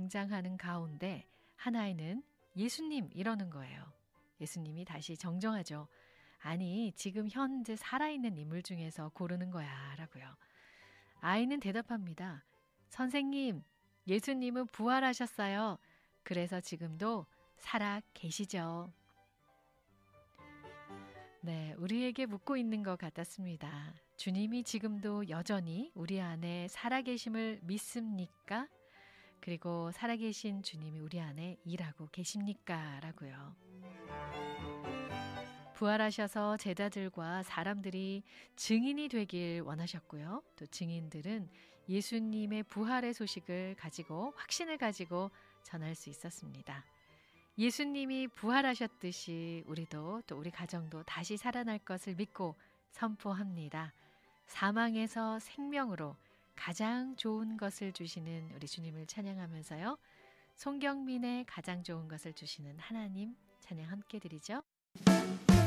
등장하는 가운데 하나에는 예수님 이러는 거예요. 예수님이 다시 정정하죠. 아니, 지금 현재 살아있는 인물 중에서 고르는 거야 라고요. 아이는 대답합니다. 선생님, 예수님은 부활하셨어요. 그래서 지금도 살아 계시죠. 네, 우리에게 묻고 있는 것 같았습니다. 주님이 지금도 여전히 우리 안에 살아계심을 믿습니까? 그리고 살아계신 주님이 우리 안에 일하고 계십니까? 라고요. 부활하셔서 제자들과 사람들이 증인이 되길 원하셨고요. 또 증인들은 예수님의 부활의 소식을 가지고 확신을 가지고 전할 수 있었습니다. 예수님이 부활하셨듯이 우리도 또 우리 가정도 다시 살아날 것을 믿고 선포합니다. 사망에서 생명으로 가장 좋은 것을 주시는 우리 주님을 찬양하면서요. 송경민의 가장 좋은 것을 주시는 하나님 찬양 함께 드리죠.